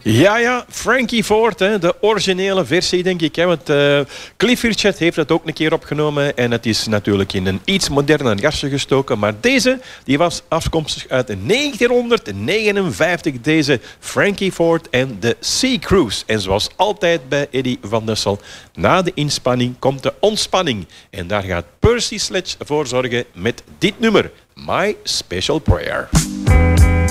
Ja, Frankie Ford, hè, de originele versie, denk ik. Hè, want Cliff Richard heeft het ook een keer opgenomen. En het is natuurlijk in een iets moderner jasje gestoken. Maar deze die was afkomstig uit 1959. Deze Frankie Ford en de Sea Cruise. En zoals altijd bij Eddy van Dussel, na de inspanning komt de ontspanning. En daar gaat Percy Sledge voor zorgen met dit nummer. My Special Prayer.